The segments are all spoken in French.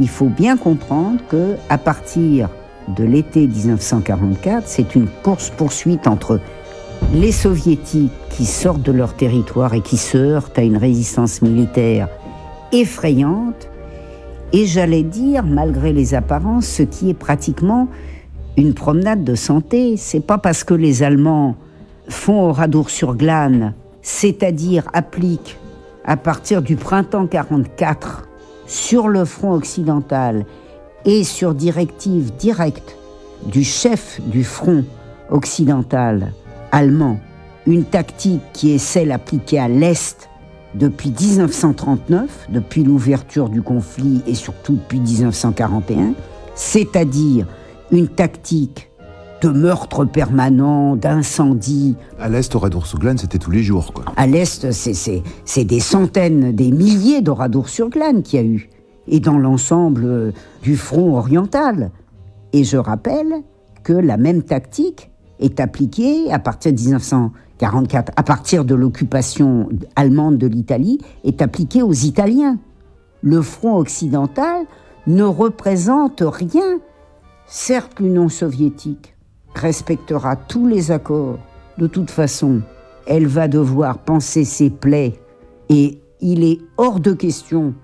il faut bien comprendre qu'à partir de l'été 1944, c'est une course-poursuite entre les soviétiques qui sortent de leur territoire et qui se heurtent à une résistance militaire effrayante, et j'allais dire, malgré les apparences, ce qui est pratiquement une promenade de santé. C'est pas parce que les Allemands font Oradour-sur-Glane, c'est-à-dire appliquent à partir du printemps 1944 sur le front occidental et sur directive directe du chef du front occidental allemand, une tactique qui est celle appliquée à l'Est depuis 1939, depuis l'ouverture du conflit et surtout depuis 1941, c'est-à-dire une tactique de meurtre permanent, d'incendie. À l'Est, Oradour-sur-Glane, c'était tous les jours, quoi. À l'Est, c'est des centaines, des milliers d'Oradour-sur-Glane qu'il y a eu. Et dans l'ensemble du front oriental. Et je rappelle que la même tactique est appliquée à partir de 1944, à partir de l'occupation allemande de l'Italie, est appliquée aux Italiens. Le front occidental ne représente rien. Certes, l'Union soviétique respectera tous les accords. De toute façon, elle va devoir panser ses plaies. Et il est hors de question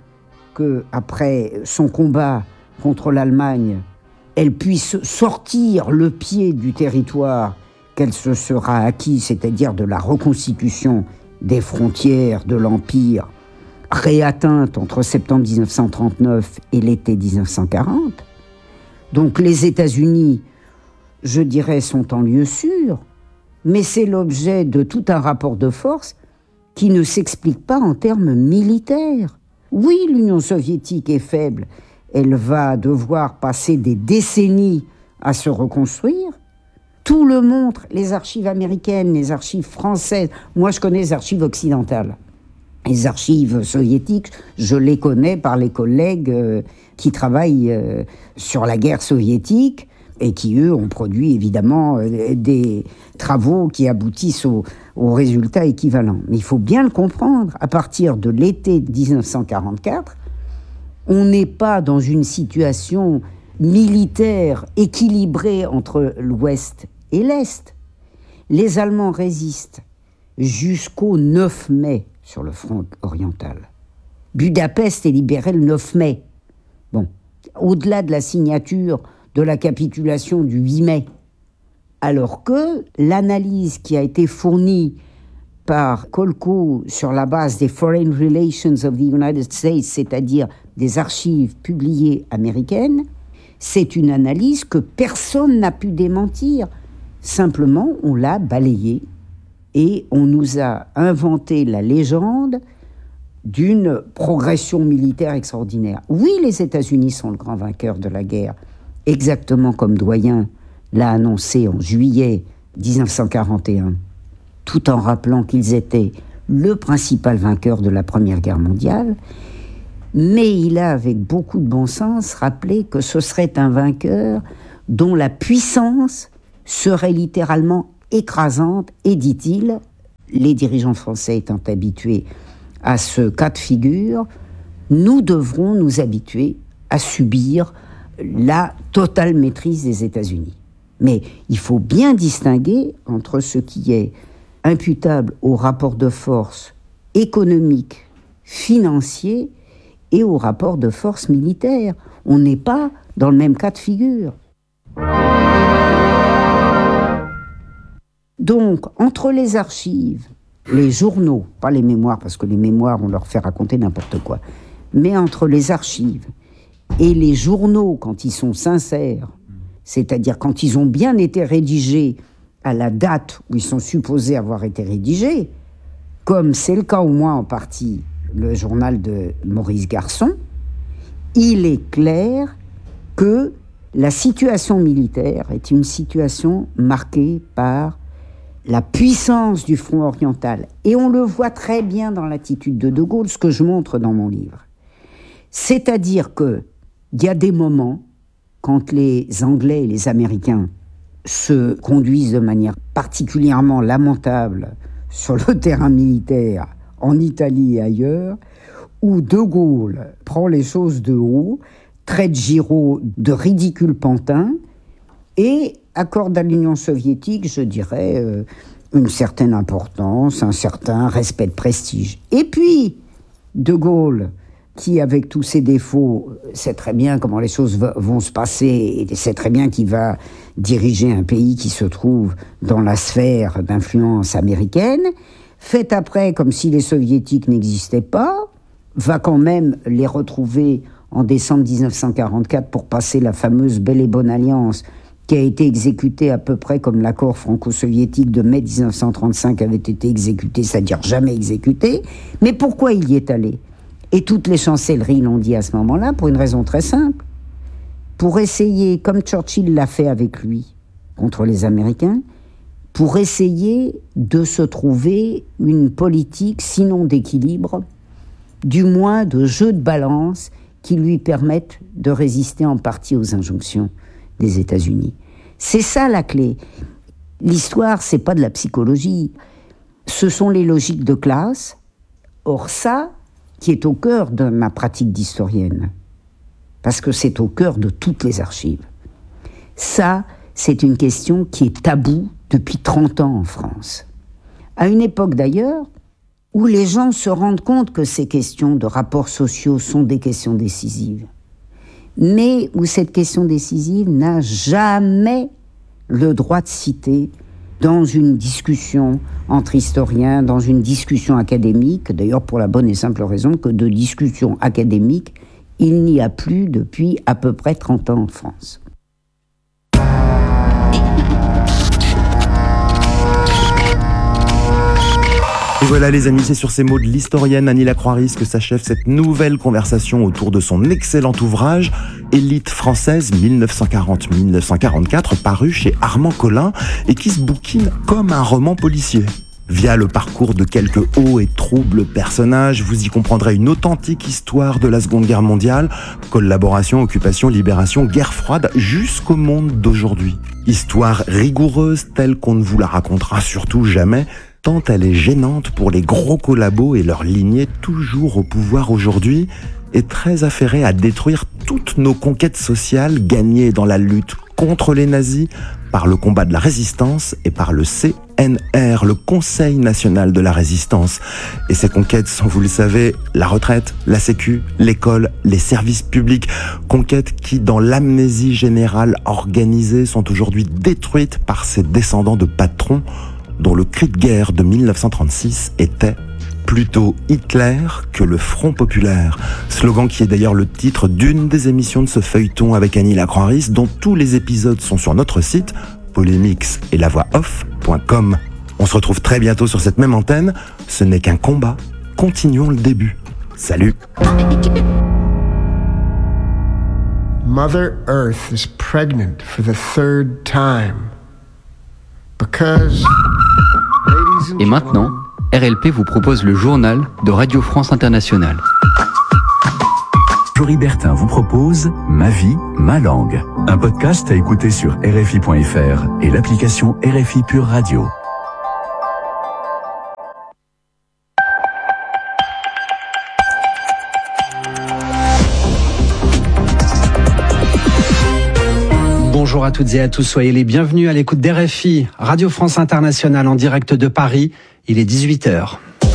qu'après son combat contre l'Allemagne, elle puisse sortir le pied du territoire qu'elle se sera acquis, c'est-à-dire de la reconstitution des frontières de l'Empire, réatteinte entre septembre 1939 et l'été 1940. Donc les États-Unis, je dirais, sont en lieu sûr, mais c'est l'objet de tout un rapport de force qui ne s'explique pas en termes militaires. Oui, l'Union soviétique est faible, elle va devoir passer des décennies à se reconstruire. Tout le montre, les archives américaines, les archives françaises. Moi, je connais les archives occidentales. Les archives soviétiques, je les connais par les collègues qui travaillent sur la guerre soviétique et qui, eux, ont produit évidemment des travaux qui aboutissent aux résultats équivalents. Mais il faut bien le comprendre, à partir de l'été 1944, on n'est pas dans une situation militaire équilibrée entre l'Ouest et l'Est. Les Allemands résistent jusqu'au 9 mai sur le front oriental. Budapest est libérée le 9 mai. Bon, au-delà de la signature de la capitulation du 8 mai. Alors que l'analyse qui a été fournie par Kolko sur la base des Foreign Relations of the United States, c'est-à-dire des archives publiées américaines, c'est une analyse que personne n'a pu démentir. Simplement, on l'a balayée et on nous a inventé la légende d'une progression militaire extraordinaire. Oui, les États-Unis sont le grand vainqueur de la guerre, exactement comme Doyen l'a annoncé en juillet 1941, tout en rappelant qu'ils étaient le principal vainqueur de la Première Guerre mondiale. Mais il a, avec beaucoup de bon sens, rappelé que ce serait un vainqueur dont la puissance serait littéralement écrasante, et dit-il, les dirigeants français étant habitués à ce cas de figure, nous devrons nous habituer à subir la totale maîtrise des États-Unis. Mais il faut bien distinguer entre ce qui est imputable au rapport de force économique, financier, et au rapport de force militaire. On n'est pas dans le même cas de figure. Donc, entre les archives, les journaux, pas les mémoires, parce que les mémoires, on leur fait raconter n'importe quoi, mais entre les archives et les journaux, quand ils sont sincères, c'est-à-dire quand ils ont bien été rédigés à la date où ils sont supposés avoir été rédigés, comme c'est le cas au moins en partie le journal de Maurice Garçon, il est clair que la situation militaire est une situation marquée par la puissance du front oriental. Et on le voit très bien dans l'attitude de De Gaulle, ce que je montre dans mon livre. C'est-à-dire qu'il y a des moments, quand les Anglais et les Américains se conduisent de manière particulièrement lamentable sur le terrain militaire, en Italie et ailleurs, où De Gaulle prend les choses de haut, traite Giraud de ridicule pantin et accorde à l'Union soviétique, je dirais, une certaine importance, un certain respect de prestige. Et puis, De Gaulle, qui, avec tous ses défauts, sait très bien comment les choses vont se passer et sait très bien qu'il va diriger un pays qui se trouve dans la sphère d'influence américaine, fait après comme si les soviétiques n'existaient pas, va quand même les retrouver en décembre 1944 pour passer la fameuse Belle et Bonne Alliance qui a été exécutée à peu près comme l'accord franco-soviétique de mai 1935 avait été exécuté, c'est-à-dire jamais exécuté. Mais pourquoi il y est allé ? Et toutes les chancelleries l'ont dit à ce moment-là, pour une raison très simple. Pour essayer, comme Churchill l'a fait avec lui, contre les Américains, pour essayer de se trouver une politique, sinon d'équilibre, du moins de jeu de balance, qui lui permette de résister en partie aux injonctions des États-Unis. C'est ça la clé. L'histoire, c'est pas de la psychologie. Ce sont les logiques de classe. Or ça, qui est au cœur de ma pratique d'historienne, parce que c'est au cœur de toutes les archives. Ça, c'est une question qui est taboue depuis 30 ans en France. À une époque d'ailleurs, où les gens se rendent compte que ces questions de rapports sociaux sont des questions décisives, mais où cette question décisive n'a jamais le droit de citer dans une discussion entre historiens, dans une discussion académique, d'ailleurs pour la bonne et simple raison que de discussion académique, il n'y a plus depuis à peu près 30 ans en France. Et voilà les amis, c'est sur ces mots de l'historienne Annie Lacroix-Rice que s'achève cette nouvelle conversation autour de son excellent ouvrage Élite française 1940-1944 paru chez Armand Collin et qui se bouquine comme un roman policier. Via le parcours de quelques hauts et troubles personnages, vous y comprendrez une authentique histoire de la Seconde Guerre mondiale, collaboration, occupation, libération, guerre froide, jusqu'au monde d'aujourd'hui. Histoire rigoureuse telle qu'on ne vous la racontera surtout jamais, tant elle est gênante pour les gros collabos et leurs lignées toujours au pouvoir aujourd'hui, et très affairée à détruire toutes nos conquêtes sociales gagnées dans la lutte contre les nazis par le combat de la résistance et par le CNR, le Conseil national de la résistance. Et ces conquêtes sont, vous le savez, la retraite, la sécu, l'école, les services publics. Conquêtes qui, dans l'amnésie générale organisée, sont aujourd'hui détruites par ces descendants de patrons dont le cri de guerre de 1936 était plutôt Hitler que le Front populaire. Slogan qui est d'ailleurs le titre d'une des émissions de ce feuilleton avec Annie Lacroix-Rice, dont tous les épisodes sont sur notre site polémix et lavoixoff.com. On se retrouve très bientôt sur cette même antenne. Ce n'est qu'un combat. Continuons le début. Salut. Mother Earth is pregnant for the third time. Because, Et maintenant, RLP vous propose le journal de Radio France Internationale. Jory Bertin vous propose Ma vie, ma langue. Un podcast à écouter sur RFI.fr et l'application RFI Pure Radio. Bonjour à toutes et à tous, soyez les bienvenus à l'écoute d'RFI, Radio France Internationale en direct de Paris. Il est 18h.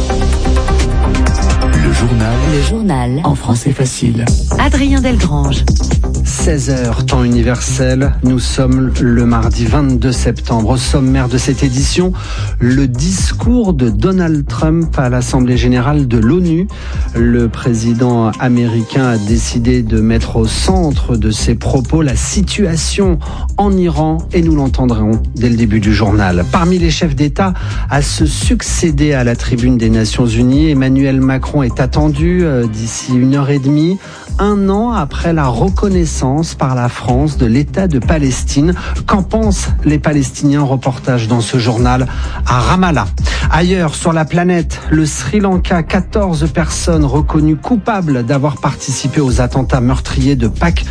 Le journal en français facile. Adrien Delgrange. 16h, temps universel. Nous sommes le mardi 22 septembre. Au sommaire de cette édition, le discours de Donald Trump à l'Assemblée générale de l'ONU. Le président américain a décidé de mettre au centre de ses propos la situation en Iran et nous l'entendrons dès le début du journal. Parmi les chefs d'État à se succéder à la tribune des Nations Unies, Emmanuel Macron est attendu d'ici 1h30, un an après la reconnaissance par la France de l'État de Palestine. Qu'en pensent les Palestiniens? Reportage dans ce journal à Ramallah. Ailleurs sur la planète, le Sri Lanka, 14 personnes reconnues coupables d'avoir participé aux attentats meurtriers de Pâques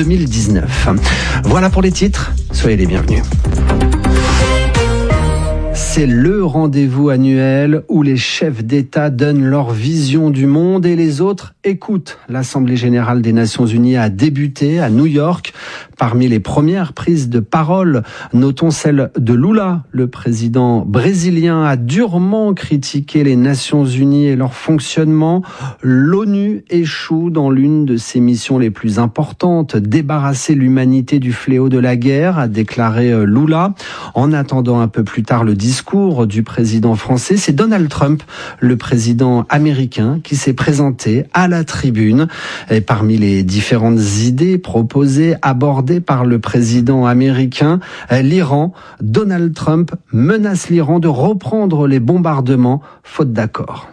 2019. Voilà pour les titres, soyez les bienvenus. C'est le rendez-vous annuel où les chefs d'État donnent leur vision du monde et les autres écoutent. L'Assemblée générale des Nations Unies a débuté à New York. Parmi les premières prises de parole, notons celle de Lula. Le président brésilien a durement critiqué les Nations Unies et leur fonctionnement. L'ONU échoue dans l'une de ses missions les plus importantes, débarrasser l'humanité du fléau de la guerre, a déclaré Lula. En attendant un peu plus tard le discours du président français, c'est Donald Trump, le président américain, qui s'est présenté à la tribune. Et parmi les différentes idées proposées, abordées par le président américain, l'Iran. Donald Trump menace l'Iran de reprendre les bombardements, faute d'accord.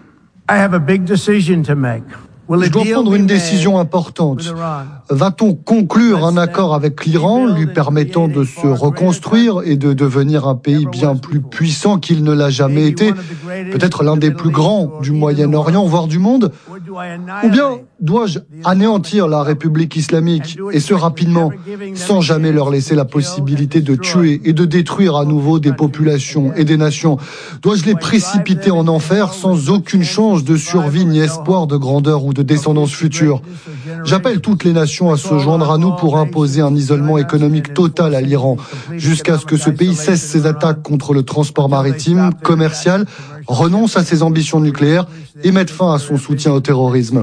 Je dois prendre une décision importante. Va-t-on conclure un accord avec l'Iran, lui permettant de se reconstruire et de devenir un pays bien plus puissant qu'il ne l'a jamais été, peut-être l'un des plus grands du Moyen-Orient, voire du monde? Ou bien dois-je anéantir la République islamique, et ce rapidement, sans jamais leur laisser la possibilité de tuer et de détruire à nouveau des populations et des nations? Dois-je les précipiter en enfer sans aucune chance de survie ni espoir de grandeur ou de descendance future? J'appelle toutes les nations à se joindre à nous pour imposer un isolement économique total à l'Iran, jusqu'à ce que ce pays cesse ses attaques contre le transport maritime, commercial, renonce à ses ambitions nucléaires et mette fin à son soutien au terrorisme.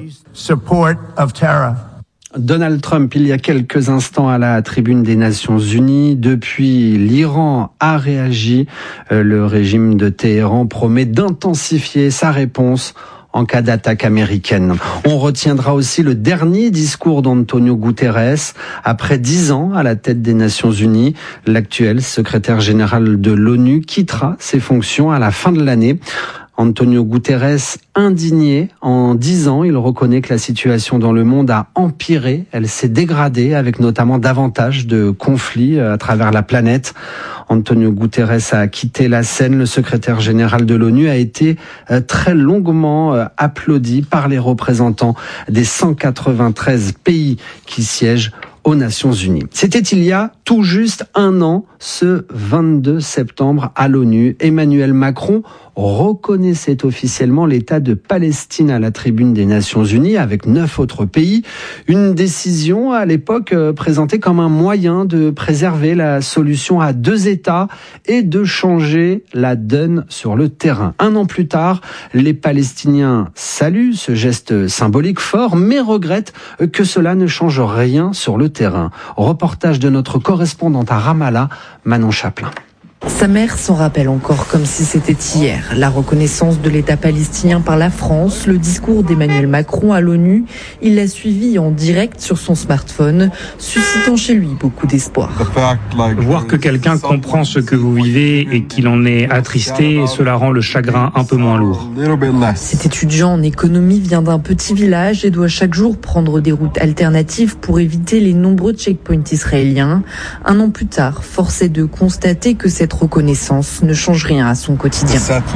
Donald Trump, il y a quelques instants à la tribune des Nations Unies. Depuis, l'Iran a réagi. Le régime de Téhéran promet d'intensifier sa réponse en cas d'attaque américaine. On retiendra aussi le dernier discours d'Antonio Guterres. Après 10 ans à la tête des Nations Unies, l'actuel secrétaire général de l'ONU quittera ses fonctions à la fin de l'année. Antonio Guterres, indigné, en 10 ans, il reconnaît que la situation dans le monde a empiré, elle s'est dégradée avec notamment davantage de conflits à travers la planète. Antonio Guterres a quitté la scène, le secrétaire général de l'ONU a été très longuement applaudi par les représentants des 193 pays qui siègent aux Nations Unies. C'était il y a tout juste un an, ce 22 septembre à l'ONU. Emmanuel Macron reconnaissait officiellement l'État de Palestine à la tribune des Nations Unies avec 9 autres pays. Une décision à l'époque présentée comme un moyen de préserver la solution à 2 États et de changer la donne sur le terrain. Un an plus tard, les Palestiniens saluent ce geste symbolique fort, mais regrettent que cela ne change rien sur le terrain. Reportage de notre correspondante à Ramallah, Manon Chaplin. Sa mère s'en rappelle encore comme si c'était hier. La reconnaissance de l'État palestinien par la France, le discours d'Emmanuel Macron à l'ONU, il l'a suivi en direct sur son smartphone, suscitant chez lui beaucoup d'espoir. Voir que quelqu'un comprend ce que vous vivez et qu'il en est attristé, cela rend le chagrin un peu moins lourd. Cet étudiant en économie vient d'un petit village et doit chaque jour prendre des routes alternatives pour éviter les nombreux checkpoints israéliens. Un an plus tard, force est de constater que cette reconnaissance ne change rien à son quotidien.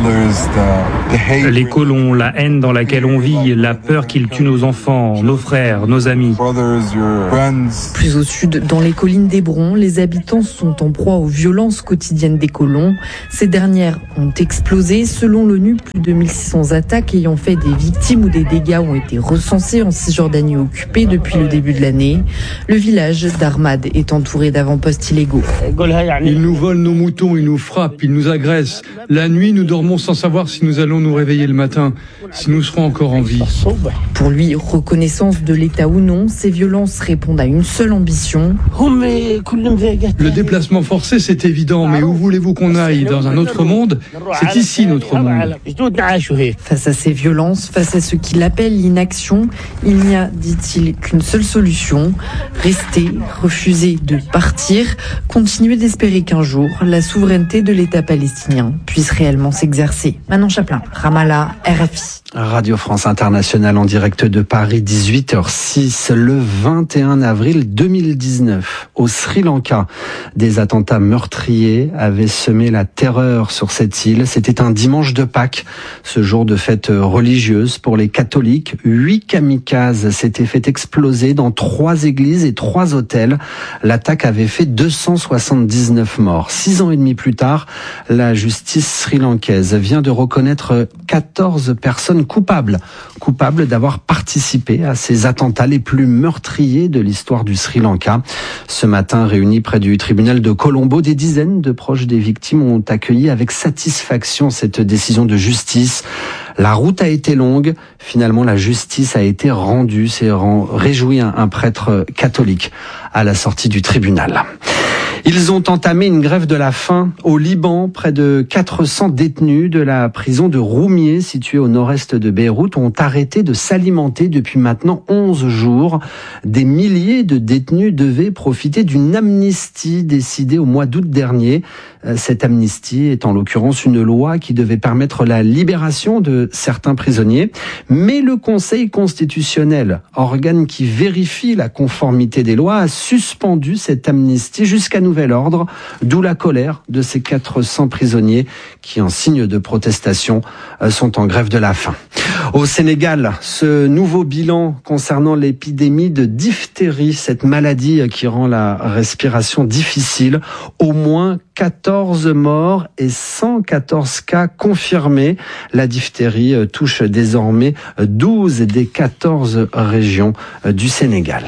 Les colons, la haine dans laquelle on vit, la peur qu'ils tuent nos enfants, nos frères, nos amis. Plus au sud, dans les collines d'Hébron, les habitants sont en proie aux violences quotidiennes des colons. Ces dernières ont explosé. Selon l'ONU, plus de 1600 attaques ayant fait des victimes ou des dégâts ont été recensés en Cisjordanie occupée depuis le début de l'année. Le village d'Armad est entouré d'avant-postes illégaux. Ils nous volent nos moutons, ils nous frappent, ils nous agressent. La nuit, nous dormons sans savoir si nous allons nous réveiller le matin, si nous serons encore en vie. Pour lui, reconnaissance de l'État ou non, ces violences répondent à une seule ambition. Le déplacement forcé, c'est évident, mais où voulez-vous qu'on aille? Dans un autre monde? C'est ici notre monde. Face à ces violences, face à ce qu'il appelle l'inaction, il n'y a, dit-il, qu'une seule solution. Rester, refuser de partir, continuer d'espérer qu'un jour, la souveraineté de l'État palestinien puisse réellement s'exercer. Manon Chaplin, Ramallah, RFI. Radio France Internationale en direct de Paris, 18h06, le 21 avril 2019. Au Sri Lanka, des attentats meurtriers avaient semé la terreur sur cette île. C'était un dimanche de Pâques, ce jour de fête religieuse pour les catholiques. 8 kamikazes s'étaient fait exploser dans 3 églises et 3 hôtels. L'attaque avait fait 279 morts. 6 ans et demi plus tard, la justice sri-lankaise vient de reconnaître 14 personnes coupables d'avoir participé à ces attentats les plus meurtriers de l'histoire du Sri Lanka. Ce matin, réunis près du tribunal de Colombo, des dizaines de proches des victimes ont accueilli avec satisfaction cette décision de justice. La route a été longue. Finalement, la justice a été rendue. C'est réjoui un prêtre catholique à la sortie du tribunal. Ils ont entamé une grève de la faim au Liban. Près de 400 détenus de la prison de Roumieh, située au nord-est de Beyrouth, ont arrêté de s'alimenter depuis maintenant 11 jours. Des milliers de détenus devaient profiter d'une amnistie décidée au mois d'août dernier. Cette amnistie est en l'occurrence une loi qui devait permettre la libération de certains prisonniers. Mais le Conseil constitutionnel, organe qui vérifie la conformité des lois, a suspendu cette amnistie jusqu'à nouvel ordre, d'où la colère de ces 400 prisonniers qui, en signe de protestation, sont en grève de la faim. Au Sénégal, ce nouveau bilan concernant l'épidémie de diphtérie, cette maladie qui rend la respiration difficile, au moins 14 morts et 114 cas confirmés. La diphtérie touche désormais 12 des 14 régions du Sénégal.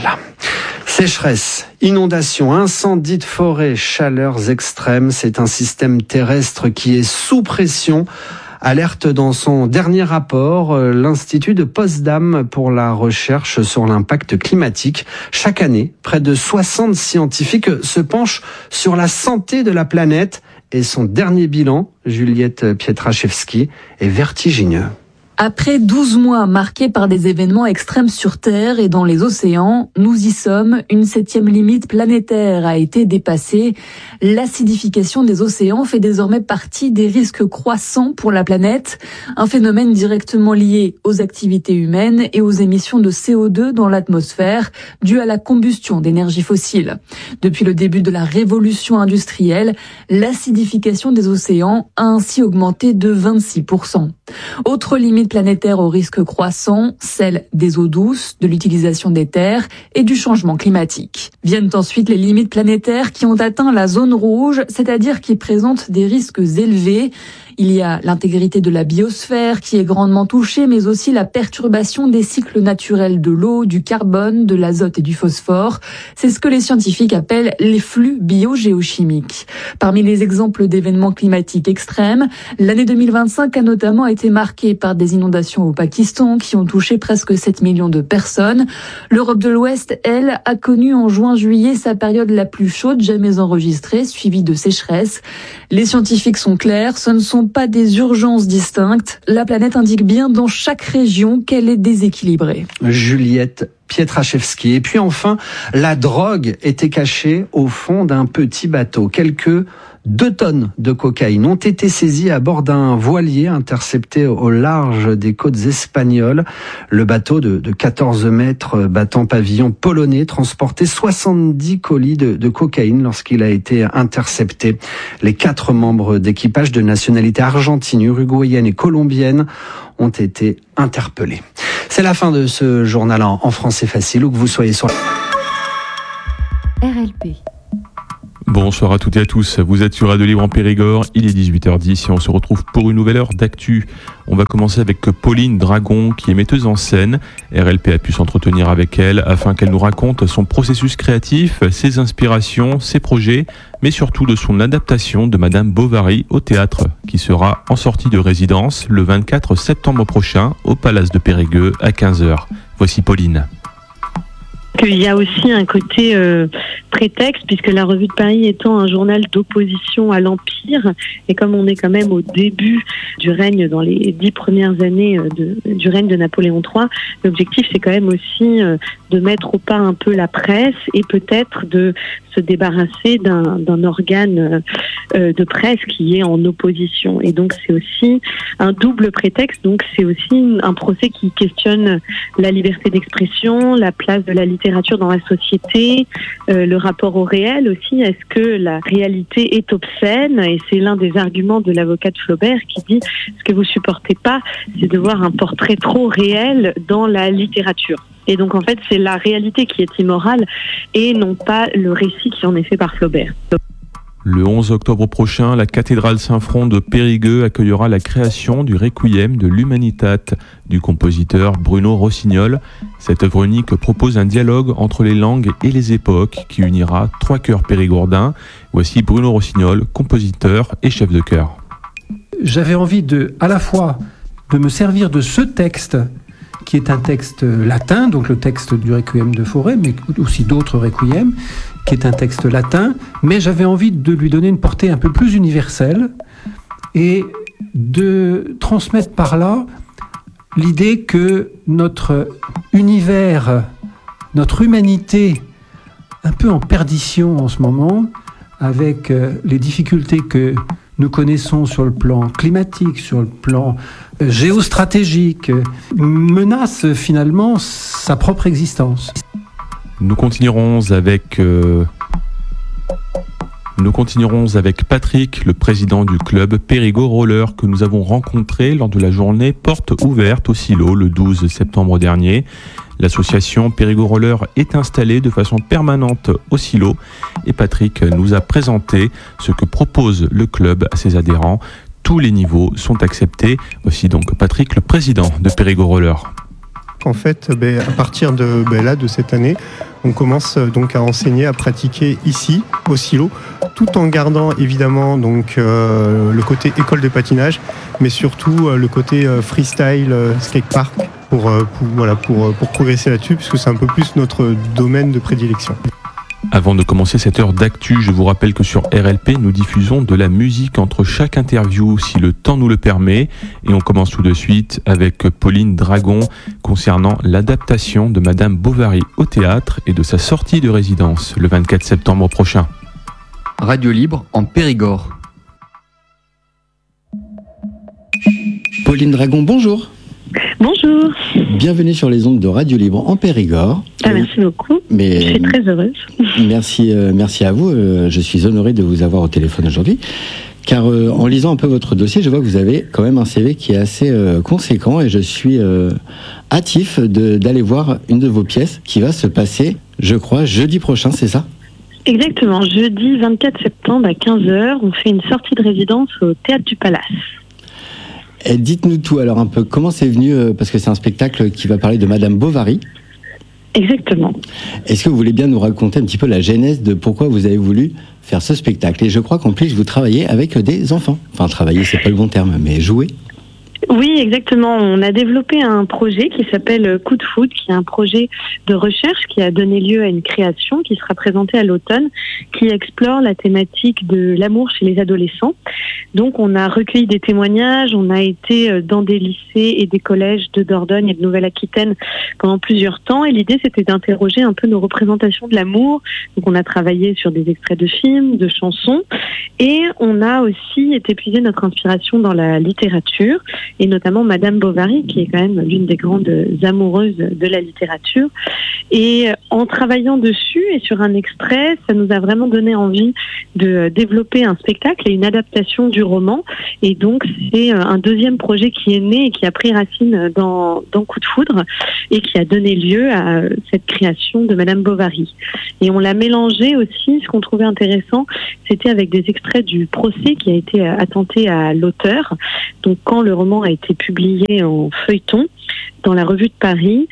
Sécheresse, inondations, incendies de forêt, chaleurs extrêmes, c'est un système terrestre qui est sous pression. Alerte dans son dernier rapport l'Institut de Potsdam pour la recherche sur l'impact climatique. Chaque année, près de 60 scientifiques se penchent sur la santé de la planète et son dernier bilan, Juliette Pietraszewski, est vertigineux. Après 12 mois marqués par des événements extrêmes sur Terre et dans les océans, nous y sommes. Une 7e limite planétaire a été dépassée. L'acidification des océans fait désormais partie des risques croissants pour la planète. Un phénomène directement lié aux activités humaines et aux émissions de CO2 dans l'atmosphère, dû à la combustion d'énergie fossile. Depuis le début de la révolution industrielle, l'acidification des océans a ainsi augmenté de 26%. Autre limite planétaire au risque croissant, celle des eaux douces, de l'utilisation des terres et du changement climatique. Viennent ensuite les limites planétaires qui ont atteint la zone rouge, c'est-à-dire qui présentent des risques élevés. Il y a l'intégrité de la biosphère qui est grandement touchée, mais aussi la perturbation des cycles naturels de l'eau, du carbone, de l'azote et du phosphore. C'est ce que les scientifiques appellent les flux biogéochimiques. Parmi les exemples d'événements climatiques extrêmes, l'année 2025 a notamment été marquée par des inondations au Pakistan qui ont touché presque 7 millions de personnes. L'Europe de l'Ouest, elle, a connu en juin-juillet sa période la plus chaude jamais enregistrée, suivie de sécheresse. Les scientifiques sont clairs, ce ne sont pas des urgences distinctes. La planète indique bien dans chaque région qu'elle est déséquilibrée. Juliette Pietraszewski. Et puis enfin, la drogue était cachée au fond d'un petit bateau. Quelques 2 tonnes de cocaïne ont été saisies à bord d'un voilier intercepté au large des côtes espagnoles. Le bateau de 14 mètres battant pavillon polonais transportait 70 colis de cocaïne lorsqu'il a été intercepté. Les 4 membres d'équipage de nationalité argentine, uruguayenne et colombienne ont été interpellés. C'est la fin de ce journal en français facile, où que vous soyez sur RLP. Bonsoir à toutes et à tous, vous êtes sur Radio Libre en Périgord, il est 18h10 et on se retrouve pour une nouvelle heure d'actu. On va commencer avec Pauline Dragon qui est metteuse en scène. RLP a pu s'entretenir avec elle afin qu'elle nous raconte son processus créatif, ses inspirations, ses projets, mais surtout de son adaptation de Madame Bovary au théâtre qui sera en sortie de résidence le 24 septembre prochain au Palace de Périgueux à 15h. Voici Pauline. Il y a aussi un côté prétexte, puisque la Revue de Paris étant un journal d'opposition à l'Empire, et comme on est quand même au début du règne, dans les 10 premières années du règne de Napoléon III, l'objectif c'est quand même aussi de mettre au pas un peu la presse et peut-être de se se débarrasser d'un organe de presse qui est en opposition. Et donc c'est aussi un double prétexte, donc c'est aussi un procès qui questionne la liberté d'expression, la place de la littérature dans la société, le rapport au réel aussi. Est-ce que la réalité est obscène? Et c'est l'un des arguments de l'avocat de Flaubert qui dit ce que vous supportez pas, c'est de voir un portrait trop réel dans la littérature. Et donc en fait c'est la réalité qui est immorale et non pas le récit qui en est fait par Flaubert. Le 11 octobre prochain, la cathédrale Saint-Front de Périgueux accueillera la création du Requiem de l'Humanitate du compositeur Bruno Rossignol. Cette œuvre unique propose un dialogue entre les langues et les époques qui unira 3 chœurs périgourdins. Voici Bruno Rossignol, compositeur et chef de chœur. J'avais envie à la fois de me servir de ce texte qui est un texte latin, donc le texte du Requiem de Fauré, mais aussi d'autres requiems, qui est un texte latin, mais j'avais envie de lui donner une portée un peu plus universelle et de transmettre par là l'idée que notre univers, notre humanité, un peu en perdition en ce moment, avec les difficultés que nous connaissons sur le plan climatique, sur le plan géostratégique, menace finalement sa propre existence. Nous continuerons avec Patrick, le président du club Périgord Roller, que nous avons rencontré lors de la journée porte ouverte au silo le 12 septembre dernier. L'association Périgord Roller est installée de façon permanente au silo et Patrick nous a présenté ce que propose le club à ses adhérents. Tous les niveaux sont acceptés. Voici donc Patrick, le président de Périgord Roller. En fait, à partir de cette année, on commence donc à enseigner, à pratiquer ici, au silo, tout en gardant évidemment donc le côté école de patinage, mais surtout le côté freestyle, skatepark, pour progresser là-dessus, puisque c'est un peu plus notre domaine de prédilection. Avant de commencer cette heure d'actu, je vous rappelle que sur RLP, nous diffusons de la musique entre chaque interview si le temps nous le permet. Et on commence tout de suite avec Pauline Dragon concernant l'adaptation de Madame Bovary au théâtre et de sa sortie de résidence le 24 septembre prochain. Radio Libre en Périgord. Pauline Dragon, bonjour. Bonjour. Bienvenue sur les ondes de Radio Libre en Périgord. Merci beaucoup. Je suis très heureuse. Merci à vous. Je suis honoré de vous avoir au téléphone aujourd'hui. Car en lisant un peu votre dossier, je vois que vous avez quand même un CV qui est assez conséquent et je suis hâtif d'aller voir une de vos pièces qui va se passer, je crois, jeudi prochain, c'est ça ? Exactement. Jeudi 24 septembre à 15h, on fait une sortie de résidence au Théâtre du Palace. Et dites-nous tout, alors un peu, comment c'est venu, parce que c'est un spectacle qui va parler de Madame Bovary. Exactement. Est-ce que vous voulez bien nous raconter un petit peu la genèse de pourquoi vous avez voulu faire ce spectacle ? Et je crois qu'en plus, vous travaillez avec des enfants. Enfin, travailler, c'est pas le bon terme, mais jouer. Oui, exactement. On a développé un projet qui s'appelle Coup de foot, qui est un projet de recherche qui a donné lieu à une création qui sera présentée à l'automne, qui explore la thématique de l'amour chez les adolescents. Donc, on a recueilli des témoignages, on a été dans des lycées et des collèges de Dordogne et de Nouvelle-Aquitaine pendant plusieurs temps. Et l'idée, c'était d'interroger un peu nos représentations de l'amour. Donc, on a travaillé sur des extraits de films, de chansons. Et on a aussi été puiser notre inspiration dans la littérature, et notamment Madame Bovary, qui est quand même l'une des grandes amoureuses de la littérature. Et en travaillant dessus et sur un extrait, ça nous a vraiment donné envie de développer un spectacle et une adaptation du roman. Et donc, c'est un deuxième projet qui est né et qui a pris racine dans Coup de foudre et qui a donné lieu à cette création de Madame Bovary. Et on l'a mélangé aussi, ce qu'on trouvait intéressant, c'était avec des extraits du procès qui a été attenté à l'auteur. Donc, quand le roman a été publié en feuilleton dans la Revue de Paris,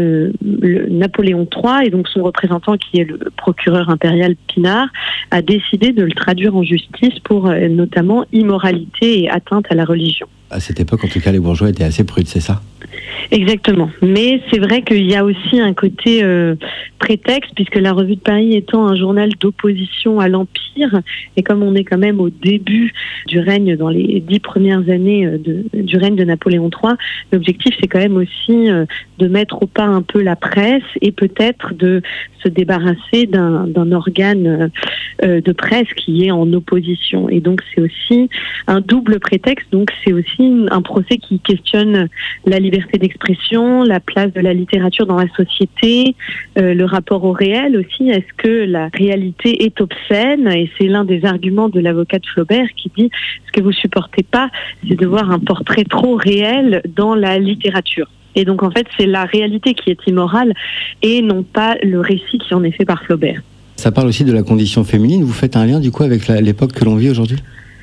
Napoléon III, et donc son représentant qui est le procureur impérial Pinard, a décidé de le traduire en justice pour notamment immoralité et atteinte à la religion. À cette époque, en tout cas, les bourgeois étaient assez prudes, c'est ça ? Exactement. Mais c'est vrai qu'il y a aussi un côté prétexte, puisque la Revue de Paris étant un journal d'opposition à l'Empire, et comme on est quand même au début du règne, dans les 10 premières années du règne de Napoléon III, l'objectif c'est quand même aussi de mettre au pas un peu la presse et peut-être de se débarrasser d'un organe de presse qui est en opposition. Et donc c'est aussi un double prétexte, donc c'est aussi un procès qui questionne la liberté d'expression, la place de la littérature dans la société, le rapport au réel aussi. Est-ce que la réalité est obscène? Et c'est l'un des arguments de l'avocat de Flaubert qui dit ce que vous supportez pas, c'est de voir un portrait trop réel dans la littérature. Et donc en fait c'est la réalité qui est immorale et non pas le récit qui en est fait par Flaubert. Ça parle aussi de la condition féminine. Vous faites un lien du coup avec l'époque que l'on vit aujourd'hui?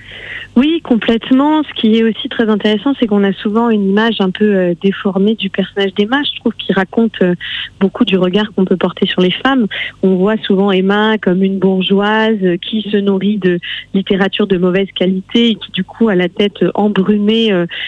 Oui, complètement. Ce qui est aussi très intéressant, c'est qu'on a souvent une image un peu déformée du personnage d'Emma. Je trouve qu'il raconte beaucoup du regard qu'on peut porter sur les femmes. On voit souvent Emma comme une bourgeoise qui se nourrit de littérature de mauvaise qualité et qui du coup a la tête embrumée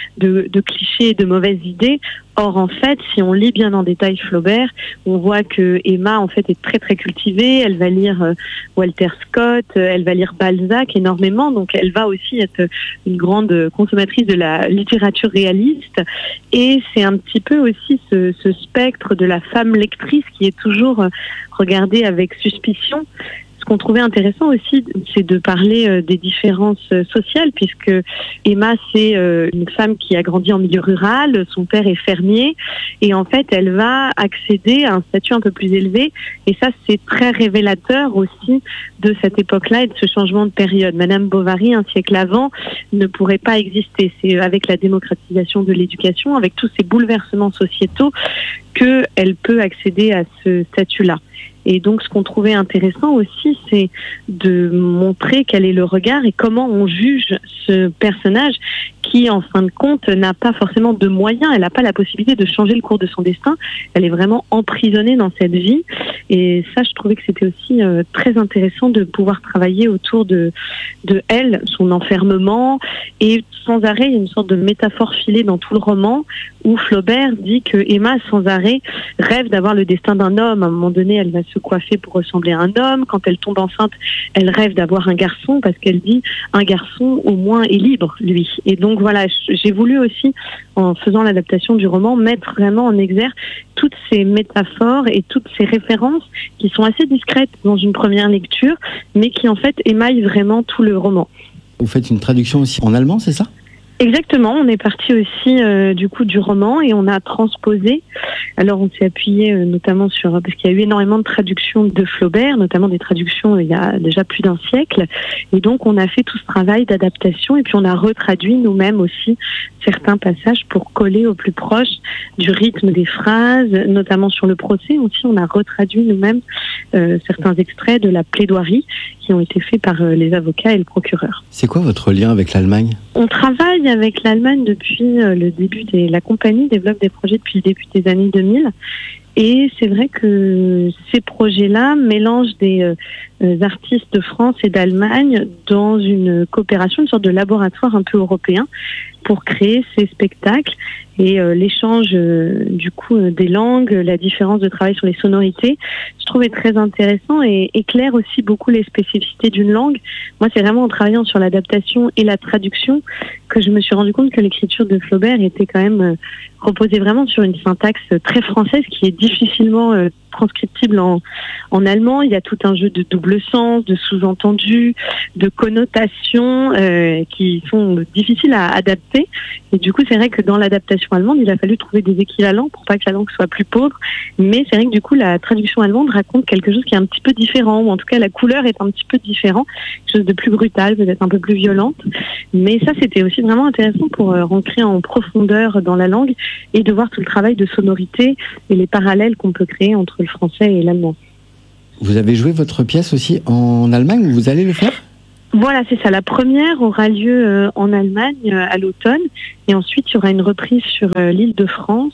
de clichés et de mauvaises idées. Or, en fait, si on lit bien en détail Flaubert, on voit que Emma, en fait, est très, très cultivée. Elle va lire Walter Scott, elle va lire Balzac énormément. Donc, elle va aussi être une grande consommatrice de la littérature réaliste. Et c'est un petit peu aussi ce spectre de la femme lectrice qui est toujours regardée avec suspicion. Ce qu'on trouvait intéressant aussi, c'est de parler des différences sociales, puisque Emma, c'est une femme qui a grandi en milieu rural, son père est fermier, et en fait, elle va accéder à un statut un peu plus élevé, et ça, c'est très révélateur aussi de cette époque-là et de ce changement de période. Madame Bovary, un siècle avant, ne pourrait pas exister. C'est avec la démocratisation de l'éducation, avec tous ces bouleversements sociétaux, qu'elle peut accéder à ce statut-là. Et donc, ce qu'on trouvait intéressant aussi, c'est de montrer quel est le regard et comment on juge ce personnage qui, en fin de compte, n'a pas forcément de moyens. Elle n'a pas la possibilité de changer le cours de son destin. Elle est vraiment emprisonnée dans cette vie. Et ça, je trouvais que c'était aussi très intéressant de pouvoir travailler autour de elle, son enfermement. Et sans arrêt, il y a une sorte de métaphore filée dans tout le roman où Flaubert dit que Emma, sans arrêt, rêve d'avoir le destin d'un homme. À un moment donné, elle va se coiffer pour ressembler à un homme. Quand elle tombe enceinte, elle rêve d'avoir un garçon parce qu'elle dit un garçon au moins est libre, lui. Et donc voilà, j'ai voulu aussi, en faisant l'adaptation du roman, mettre vraiment en exergue toutes ces métaphores et toutes ces références qui sont assez discrètes dans une première lecture, mais qui en fait émaillent vraiment tout le roman. Vous faites une traduction aussi en allemand, c'est ça ? Exactement, on est parti aussi du coup du roman et on a transposé. Alors on s'est appuyé notamment sur, parce qu'il y a eu énormément de traductions de Flaubert, notamment des traductions il y a déjà plus d'un siècle, et donc on a fait tout ce travail d'adaptation et puis on a retraduit nous-mêmes aussi certains passages pour coller au plus proche du rythme des phrases, notamment sur le procès aussi. On a retraduit nous-mêmes certains extraits de la plaidoirie qui ont été faits par les avocats et le procureur. C'est quoi votre lien avec l'Allemagne ? On travaille avec l'Allemagne depuis le début la compagnie développe des projets depuis le début des années 2000. Et c'est vrai que ces projets-là mélangent des artistes de France et d'Allemagne dans une coopération, une sorte de laboratoire un peu européen pour créer ces spectacles. Et l'échange du coup des langues, la différence de travail sur les sonorités, je trouve est très intéressant et éclaire aussi beaucoup les spécificités d'une langue. Moi, c'est vraiment en travaillant sur l'adaptation et la traduction que je me suis rendu compte que l'écriture de Flaubert était quand même reposée vraiment sur une syntaxe très française qui est difficilement transcriptible en allemand. Il y a tout un jeu de double sens, de sous-entendus, de connotations qui sont difficiles à adapter. Et du coup, c'est vrai que dans l'adaptation allemande, il a fallu trouver des équivalents pour pas que la langue soit plus pauvre. Mais c'est vrai que du coup, la traduction allemande raconte quelque chose qui est un petit peu différent, ou en tout cas, la couleur est un petit peu différente, quelque chose de plus brutal, peut-être un peu plus violente. Mais ça, c'était aussi vraiment intéressant pour rentrer en profondeur dans la langue et de voir tout le travail de sonorité et les parallèles qu'on peut créer entre le français et l'allemand. Vous avez joué votre pièce aussi en Allemagne, ou vous allez le faire ? Voilà, c'est ça. La première aura lieu en Allemagne à l'automne et ensuite il y aura une reprise sur l'Île-de-France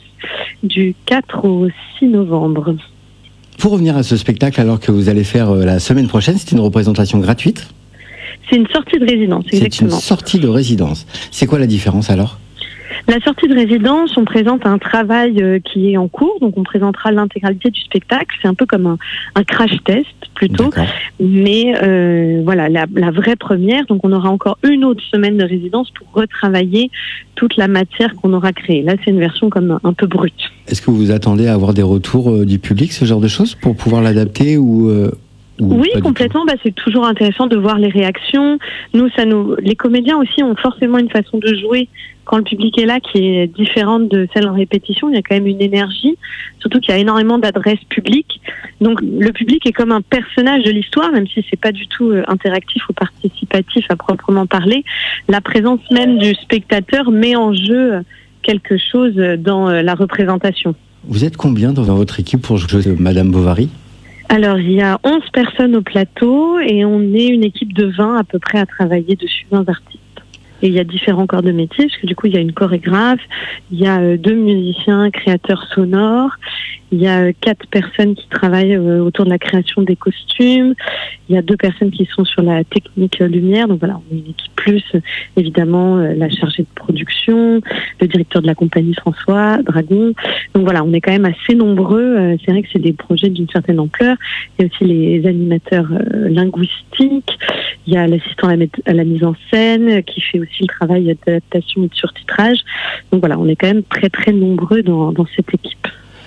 du 4 au 6 novembre. Pour revenir à ce spectacle, alors que vous allez faire la semaine prochaine, c'est une représentation gratuite ? C'est une sortie de résidence, exactement. C'est une sortie de résidence. C'est quoi la différence alors ? La sortie de résidence, on présente un travail qui est en cours, donc on présentera l'intégralité du spectacle. C'est un peu comme un crash test plutôt, mais voilà la vraie première. Donc on aura encore une autre semaine de résidence pour retravailler toute la matière qu'on aura créée. Là, c'est une version comme un peu brute. Est-ce que vous attendez à avoir des retours du public, ce genre de choses, pour pouvoir l'adapter ou oui, complètement. C'est toujours intéressant de voir les réactions. Les comédiens aussi ont forcément une façon de jouer quand le public est là qui est différente de celle en répétition. Il y a quand même une énergie, surtout qu'il y a énormément d'adresses publiques. Donc le public est comme un personnage de l'histoire, même si c'est pas du tout interactif ou participatif à proprement parler. La présence même du spectateur met en jeu quelque chose dans la représentation. Vous êtes combien dans votre équipe pour jouer Madame Bovary ? Alors, il y a 11 personnes au plateau et on est une équipe de 20 à peu près à travailler dessus, 20 artistes. Et il y a différents corps de métier, parce que du coup, il y a une chorégraphe, il y a 2 musiciens, créateurs sonores, il y a 4 personnes qui travaillent autour de la création des costumes, il y a 2 personnes qui sont sur la technique lumière, donc voilà, on est une équipe plus, évidemment, la chargée de production, le directeur de la compagnie François Dragon. Donc voilà, on est quand même assez nombreux, c'est vrai que c'est des projets d'une certaine ampleur. Il y a aussi les animateurs linguistiques, il y a l'assistant à la mise en scène qui fait aussi le travail d'adaptation et de surtitrage. Donc voilà, on est quand même très très nombreux dans cette équipe.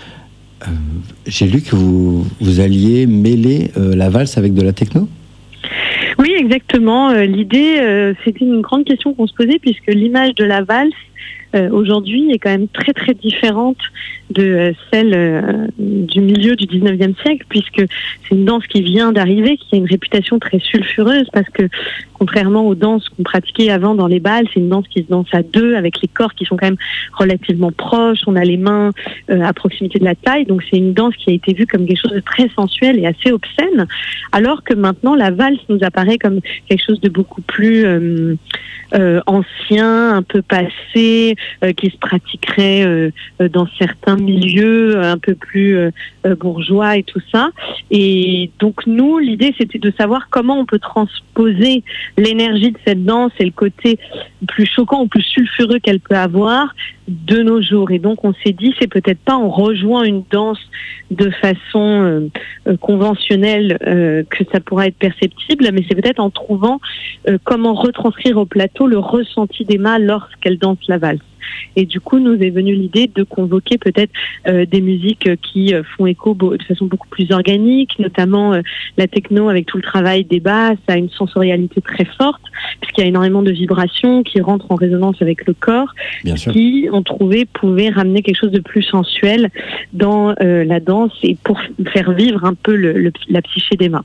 J'ai lu que vous alliez mêler la valse avec de la techno ? Oui, exactement. L'idée, c'était une grande question qu'on se posait puisque l'image de la valse aujourd'hui est quand même très très différente de celle du milieu du 19e siècle, puisque c'est une danse qui vient d'arriver, qui a une réputation très sulfureuse, parce que contrairement aux danses qu'on pratiquait avant dans les bals, c'est une danse qui se danse à 2, avec les corps qui sont quand même relativement proches, on a les mains à proximité de la taille, donc c'est une danse qui a été vue comme quelque chose de très sensuel et assez obscène, alors que maintenant la valse nous apparaît comme quelque chose de beaucoup plus ancien, un peu passé, qui se pratiquerait dans certains milieux un peu plus bourgeois et tout ça. Et donc nous, l'idée c'était de savoir comment on peut transposer l'énergie de cette danse et le côté plus choquant ou plus sulfureux qu'elle peut avoir de nos jours. Et donc on s'est dit, c'est peut-être pas en rejoignant une danse de façon conventionnelle que ça pourra être perceptible, mais c'est peut-être en trouvant comment retranscrire au plateau le ressenti d'Emma lorsqu'elle danse la valse. Et du coup, nous est venue l'idée de convoquer peut-être des musiques qui font écho de façon beaucoup plus organique, notamment la techno avec tout le travail des basses, a une sensorialité très forte, puisqu'il y a énormément de vibrations qui rentrent en résonance avec le corps, qui, on trouvait, pouvaient ramener quelque chose de plus sensuel dans la danse et pour faire vivre un peu la psyché d'Emma.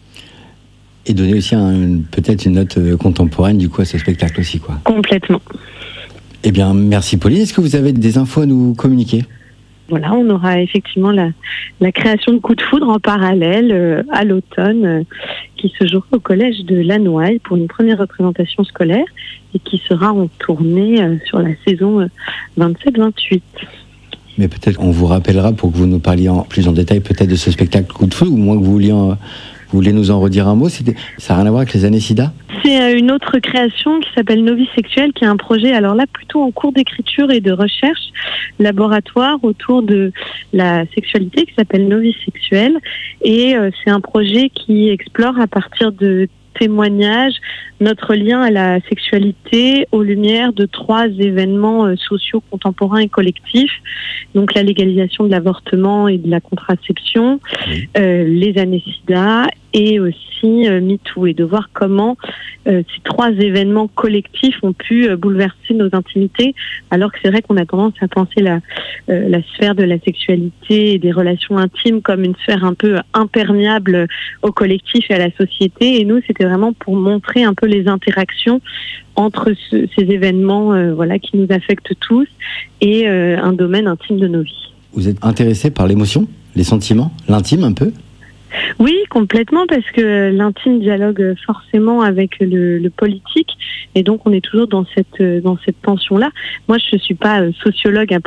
Et donner aussi peut-être une note contemporaine du coup à ce spectacle aussi, quoi. Complètement. Eh bien, merci Pauline. Est-ce que vous avez des infos à nous communiquer ? Voilà, on aura effectivement la création de Coup de foudre en parallèle à l'automne qui se jouera au collège de Lannoy pour une première représentation scolaire et qui sera en tournée sur la saison 27-28. Mais peut-être qu'on vous rappellera pour que vous nous parliez plus en détail peut-être de ce spectacle Coup de foudre, ou moins que vous voulez nous en redire un mot. Ça n'a rien à voir avec les années SIDA ? C'est une autre création qui s'appelle Novice Sexuel, qui est un projet, alors là, plutôt en cours d'écriture et de recherche laboratoire autour de la sexualité, qui s'appelle Novice Sexuel. Et c'est un projet qui explore à partir de témoignages notre lien à la sexualité aux lumières de 3 événements sociaux contemporains et collectifs. Donc la légalisation de l'avortement et de la contraception, les années SIDA et aussi MeToo, et de voir comment ces 3 événements collectifs ont pu bouleverser nos intimités, alors que c'est vrai qu'on a tendance à penser la sphère de la sexualité et des relations intimes comme une sphère un peu imperméable au collectif et à la société. Et nous, c'était vraiment pour montrer un peu les interactions entre ces événements qui nous affectent tous et un domaine intime de nos vies. Vous êtes intéressé par l'émotion, les sentiments, l'intime un peu ? Oui, complètement, parce que l'intime dialogue forcément avec le politique, et donc on est toujours dans cette tension-là. Moi, je suis pas sociologue à